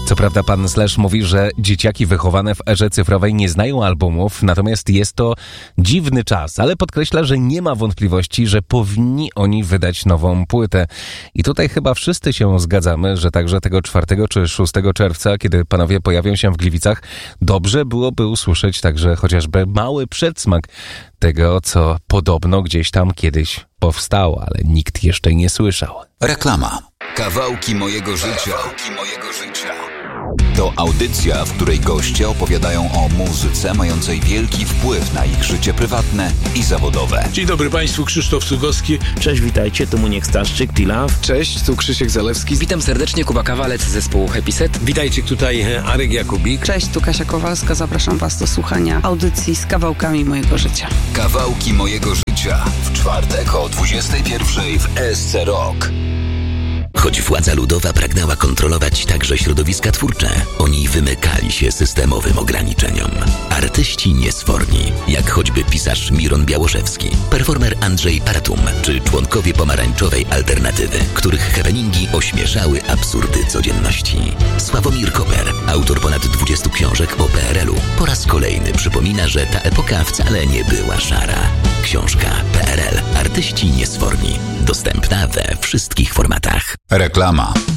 Co prawda pan Slash mówi, że dzieciaki wychowane w erze cyfrowej nie znają albumów, natomiast jest to dziwny czas, ale podkreśla, że nie ma wątpliwości, że powinni oni wydać nową płytę. I tutaj chyba wszyscy się zgadzamy, że także tego 4 czy 6 czerwca, kiedy panowie pojawią się w Gliwicach, dobrze byłoby usłyszeć także chociażby mały przedsmak tego, co podobno gdzieś tam kiedyś powstało, ale nikt jeszcze nie słyszał. Reklama. Kawałki mojego życia. To audycja, w której goście opowiadają o muzyce mającej wielki wpływ na ich życie prywatne i zawodowe. Dzień dobry Państwu, Krzysztof Cugowski. Cześć, witajcie, tu Muniek Staszczyk, Pilaw. Cześć, tu Krzysiek Zalewski. Witam serdecznie, Kuba Kawalec z zespołu Happy Set. Witajcie, tutaj Arek Jakubik. Cześć, tu Kasia Kowalska, zapraszam Was do słuchania audycji z kawałkami mojego życia. Kawałki mojego życia. W czwartek o 21:00 w SC Rock. Choć władza ludowa pragnęła kontrolować także środowiska twórcze, oni wymykali się systemowym ograniczeniom. Artyści niesforni, jak choćby pisarz Miron Białoszewski, performer Andrzej Paratum, czy członkowie pomarańczowej alternatywy, których happeningi ośmieszały absurdy codzienności. Sławomir Koper, autor ponad 20 książek o PRL-u, po raz kolejny przypomina, że ta epoka wcale nie była szara. Książka PRL. Artyści niesforni. Dostępna we wszystkich formatach. Reklama.